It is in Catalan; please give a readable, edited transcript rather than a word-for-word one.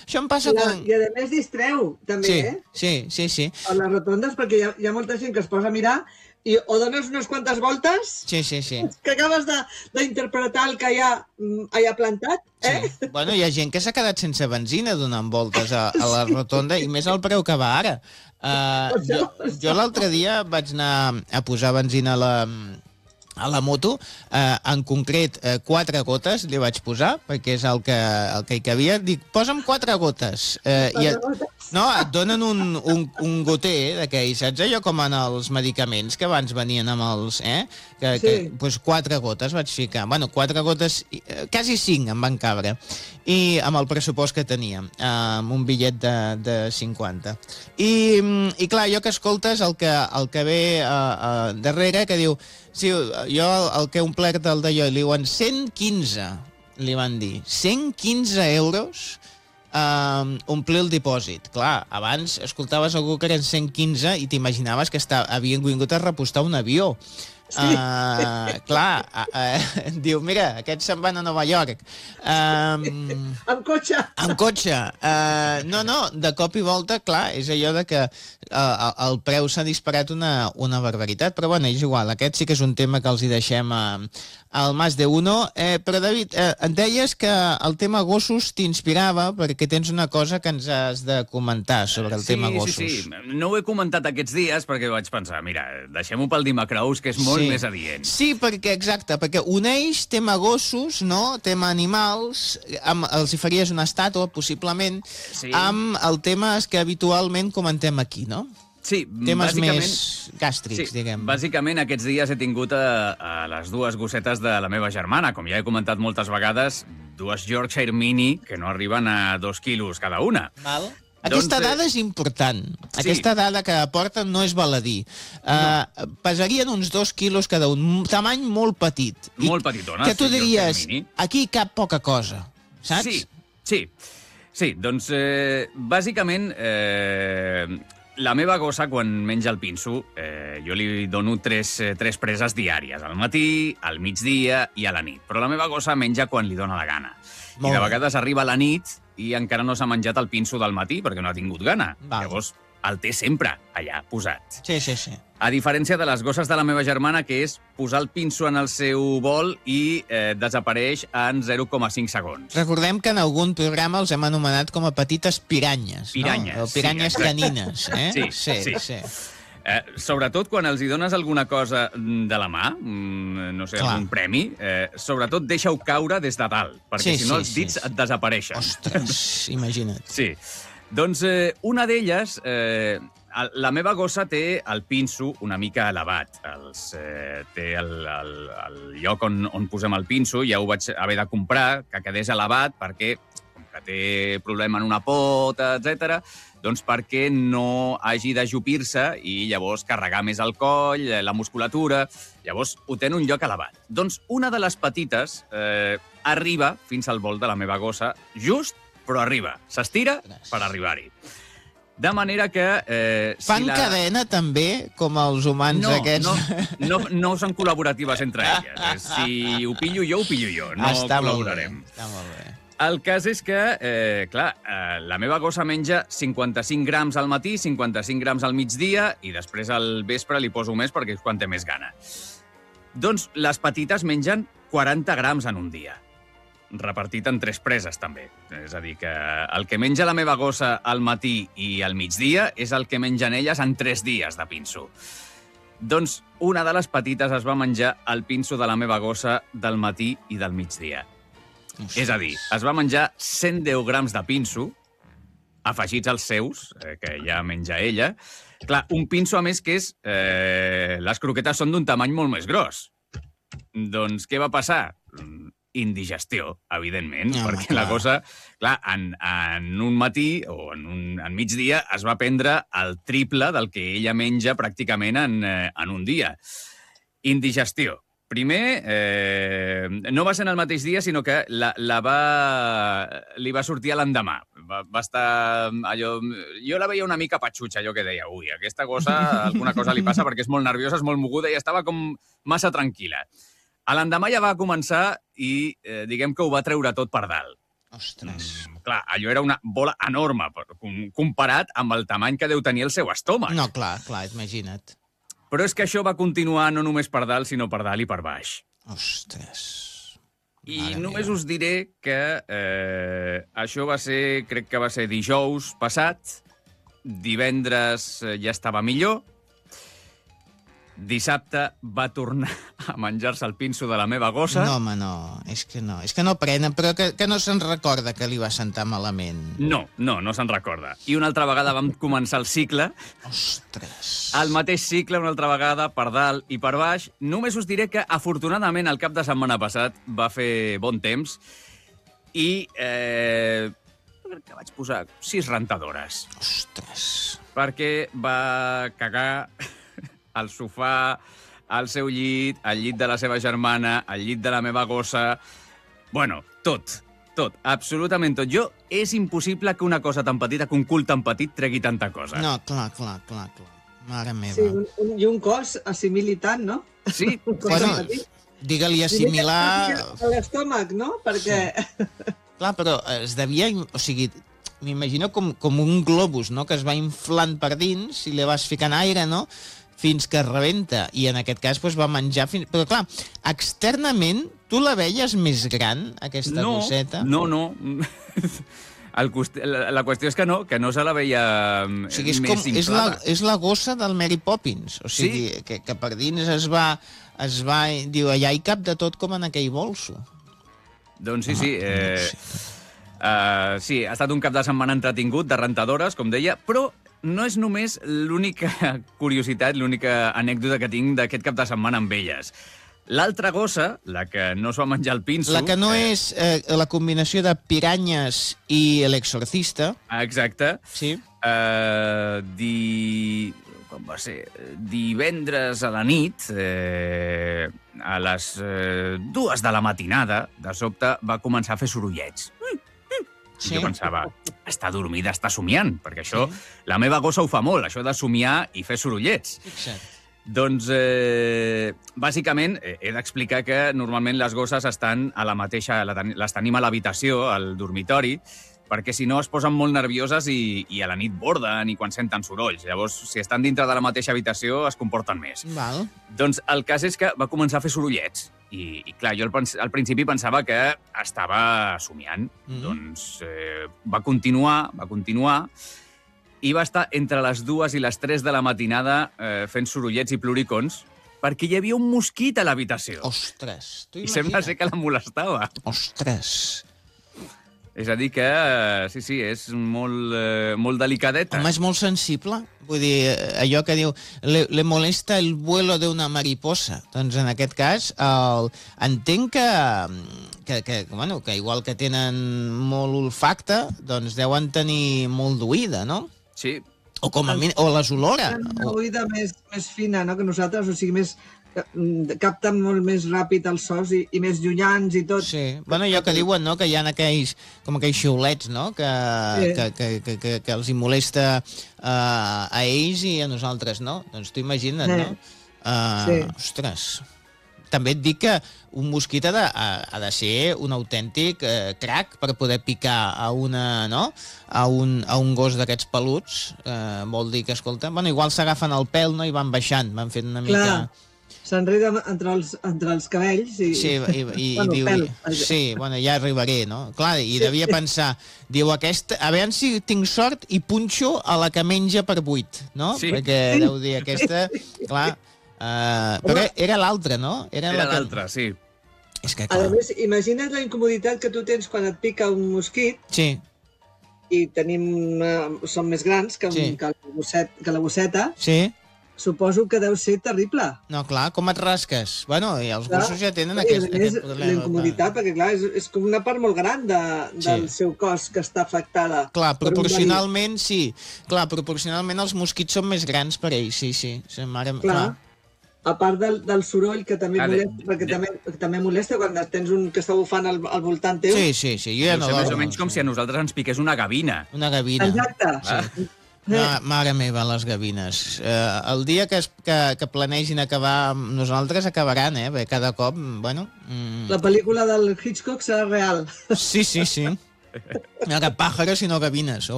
Això em passa quan... I a més distreu, també, Sí. A les rotondes, perquè hi ha molta gent que es posa a mirar i o dones unes quantes voltes que acabes d'interpretar el que hi ha plantat, Sí. Bueno, hi ha gent que s'ha quedat sense benzina donant voltes a la rotonda, i més el preu que va ara. Jo l'altre dia vaig anar a posar benzina a la moto, en concret 4 gotes li vaig posar, perquè és el que hi cabia. Dic, posa'm 4 gotes. No, et donen un goter d'aquells, saps? Allò com en els medicaments que abans venien amb els... Doncs 4 gotes vaig ficar. Bueno, 4 gotes, quasi 5 em van cabre. I amb el pressupost que tenia, amb un bitllet de 50. I clar, allò que escoltes, el que ve darrere, que diu... Sí, jo el que he omplert el d'allò, li diuen 115, li van dir. 115 euros omplir el dipòsit. Clar, abans escoltaves algú que eren 115 i t'imaginaves que havien vingut a repostar un avió. Clar, diu, mira, aquests se'n van a Nova York. Amb cotxe. Amb cotxe. No, de cop i volta, clar, és allò de que el preu s'ha disparat una barbaritat, però bueno, és igual, aquest sí que és un tema que els hi deixem al Más de Uno. Però, David, et deies que el tema gossos t'inspirava perquè tens una cosa que ens has de comentar sobre el tema gossos. Sí. No ho he comentat aquests dies perquè vaig pensar, mira, deixem-ho pel Dimacraus, que és molt més adient. Sí, perquè uneix tema gossos, no? Tema animals, els hi faries una estàtua, possiblement, amb el tema que habitualment comentem aquí, no? Sí, temes més gàstrics, diguem. Bàsicament, aquests dies he tingut a les 2 gossetes de la meva germana, com ja he comentat moltes vegades, 2 Yorkshire Mini, que no arriben a 2 quilos cada una. Val. Aquesta dada és important. Aquesta dada que aporten no és baladí. Pesarien uns 2 quilos cada un, tamany molt petit. Molt petitona. Que tu diries, aquí cap poca cosa, saps? Sí, doncs, bàsicament, la meva gossa, quan menja el pinso, jo li dono 3 preses diàries, al matí, al migdia i a la nit. Però la meva gossa menja quan li dóna la gana. I de vegades arriba a la nit i encara no s'ha menjat el pinso del matí perquè no ha tingut gana. Llavors, el té sempre allà, posat. Sí. A diferència de les gosses de la meva germana, que és posar el pinso en el seu bol i desapareix en 0,5 segons. Recordem que en algun programa els hem anomenat com a petites piranyes, no? O piranyes canines, Sí. Sobretot quan els hi dones alguna cosa de la mà, no sé, algun premi, sobretot deixa-ho caure des de dalt, perquè si no els dits et desapareixen. Ostres, imagina't. Sí. Doncs una d'elles, la meva gossa té el pinso una mica elevat. Té el lloc on posem el pinso, ja ho vaig haver de comprar, que quedés elevat, perquè com que té problema en una pota, etc., doncs perquè no hagi d'ajupir-se i llavors carregar més el coll, la musculatura. Llavors ho té en un lloc elevat. Doncs una de les petites arriba fins al bol de la meva gossa, just, però arriba. S'estira per arribar-hi. De manera que... Fan cadena també, com els humans aquests? No són col·laboratives entre elles. Si ho pillo jo, ho pillo jo. No col·laborarem. Està molt bé. El cas és que, la meva gossa menja 55 grams al matí, 55 grams al migdia, i després al vespre li poso més perquè és quan té més gana. Doncs les petites mengen 40 grams en un dia, repartit en 3 preses, també. És a dir, que el que menja la meva gossa al matí i al migdia és el que mengen elles en 3 dies de pinso. Doncs una de les petites es va menjar el pinso de la meva gossa del matí i del migdia. És a dir, es va menjar 110 grams de pinso, afegits als seus, que ja menja ella. Clar, un pinso, a més, que és... les croquetes són d'un tamany molt més gros. Doncs què va passar? Indigestió, evidentment, perquè la cosa, clar, en un matí o en migdia es va prendre el triple del que ella menja pràcticament en un dia. Indigestió. Primer, no va ser en el mateix dia, sinó que li va sortir a l'endemà. Va estar allò... Jo la veia una mica patxutxa, allò que deia, ui, aquesta gossa alguna cosa li passa perquè és molt nerviosa, és molt moguda i estava com massa tranquil·la. A l'endemà ja va començar i diguem que ho va treure tot per dalt. Ostres. Clar, allò era una bola enorme comparat amb el tamany que deu tenir el seu estómac. No, clar, imagina't. Però és que això va continuar no només per dalt, sinó per dalt i per baix. Ostres. I només us diré que això va ser, crec que va ser dijous passat, divendres ja estava millor, dissabte va tornar a menjar-se el pinso de la meva gossa. No, home, no. És que no prenen, però que no se'n recorda que li va sentar malament. No se'n recorda. I una altra vegada vam començar el cicle. Ostres. El mateix cicle, una altra vegada, per dalt i per baix. Només us diré que, afortunadament, el cap de setmana passat va fer bon temps i crec que vaig posar 6 rentadores. Ostres. Perquè va cagar al sofà, al seu llit, al llit de la seva germana, al llit de la meva gossa... Bueno, tot, absolutament tot. És impossible que una cosa tan petita, que un cul tan petit, tregui tanta cosa. No, clar. Mare meva. Sí, i un cos assimili tant, no? Sí. Bueno, digue-li assimilar... A l'estómac, no? Perquè... Sí. Clar, però es devia... O sigui, m'imagino com un globus, no?, que es va inflant per dins i li vas ficant aire, no?, fins que rebenta, i en aquest cas va menjar fins... Però clar, externament, tu la veies més gran, aquesta gosseta? No. La qüestió és que no se la veia més inflada. És la gossa del Mary Poppins, o sigui, que per dins es va... Diu, allà hi cap de tot com en aquell bolso. Doncs sí. Sí, ha estat un cap de setmana entretingut, de rentadores, com deia, però no és només l'única curiositat, l'única anècdota que tinc d'aquest cap de setmana amb elles. L'altra gossa, la que no s'ho va menjar el pinso... La que no és la combinació de piranyes i l'exorcista. Exacte. Sí. Com va ser? Divendres a la nit, a les 2 de la matinada, de sobte va començar a fer sorollets. Sí. Jo pensava, està dormida, està somiant, perquè això, la meva gossa ho fa molt, això de somiar i fer sorollets. Fixa't. Doncs, bàsicament, he d'explicar que normalment les gosses estan a la mateixa... Les tenim a l'habitació, al dormitori, perquè si no es posen molt nervioses i a la nit borden i quan senten sorolls. Llavors, si estan dintre de la mateixa habitació, es comporten més. Val. Doncs el cas és que va començar a fer sorollets. I clar, jo al principi pensava que estava somiant. Doncs va continuar, i va estar entre les 2 i les 3 de la matinada fent sorollets i ploricons perquè hi havia un mosquit a l'habitació. Ostres, tu imagina't. I sembla ser que la molestava. Ostres. És a dir que, sí, és molt delicadeta. Home, és molt sensible. Vull dir, allò que diu, le molesta el vuelo de una mariposa. Doncs en aquest cas, entenc que igual que tenen molt olfacte, doncs deuen tenir molt d'oïda, no? Sí. O com a mínim, o les olora. Una oïda més fina, no?, que nosaltres, o sigui, capten molt més ràpid els sons i més llunyans i tot. Sí, bueno, allò que diuen, no?, que hi ha aquells xiulets, no?, que els hi molesta a ells i a nosaltres, no? Doncs tu imagina't, no? Sí. Ostres. També et dic que un mosquit ha de ser un autèntic crac per poder picar a un gos d'aquests peluts. Vol dir que, escolta, bueno, igual s'agafen el pèl, no?, i van baixant, van fent una mica... Clar. S'enreda entre els cabells i... Sí, i diu... Pèl. Sí, bueno, ja arribaré, no? Clar, i devia pensar, diu, a veure si tinc sort i punxo a la que menja per 8, no? Sí. Perquè deu dir, aquesta... Clar, però era l'altra, no? Era l'altra, sí. És que, clar... A més, imagina't la incomoditat que tu tens quan et pica un mosquit. Sí. I som més grans que la gosseta. Sí. Suposo que deu ser terrible. No, clar, com et rasques? Bueno, i els gossos ja tenen aquest problema. La incomoditat, perquè clar, és com una part molt gran del seu cos que està afectada. Clar, proporcionalment sí. Clar, proporcionalment els mosquits són més grans per ells, sí. Clar. A part del soroll, que també molesta, perquè també molesta quan tens un que està bufant al voltant teu. Sí. Jo ja no més o menys com si a nosaltres ens piqués una gavina. Una gavina. Exacte. Mare meva, les gavines. El dia que planegin acabar amb nosaltres, acabaran, Perquè cada cop, bueno... La pel·lícula del Hitchcock serà real. Sí. No que pájaros, sinó gavines.